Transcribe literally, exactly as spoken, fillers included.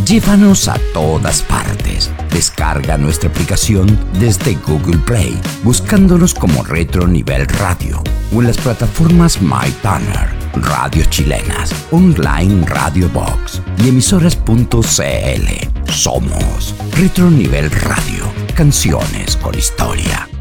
Llévanos a todas partes. Descarga nuestra aplicación desde Google Play, buscándonos como Retro Nivel Radio o en las plataformas MyTuner, Radio Chilenas, Online Radio Box y emisoras punto c l. Somos Retro Nivel Radio, canciones con historia.